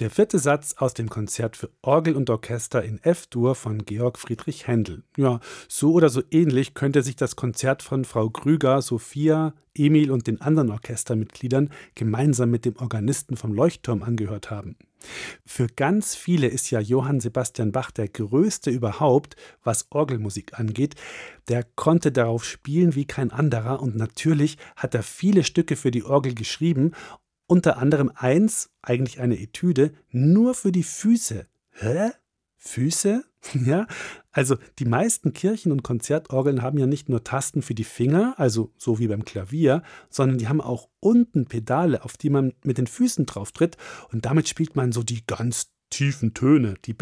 Der 4. Satz aus dem Konzert für Orgel und Orchester in F-Dur von Georg Friedrich Händel. Ja, so oder so ähnlich könnte sich das Konzert von Frau Krüger, Sophia, Emil und den anderen Orchestermitgliedern gemeinsam mit dem Organisten vom Leuchtturm angehört haben. Für ganz viele ist ja Johann Sebastian Bach der größte überhaupt, was Orgelmusik angeht. Der konnte darauf spielen wie kein anderer und natürlich hat er viele Stücke für die Orgel geschrieben, unter anderem eins, eigentlich eine Etüde, nur für die Füße. Hä? Füße? Ja, also die meisten Kirchen- und Konzertorgeln haben ja nicht nur Tasten für die Finger, also so wie beim Klavier, sondern die haben auch unten Pedale, auf die man mit den Füßen drauf tritt und damit spielt man so die ganz tiefen Töne, die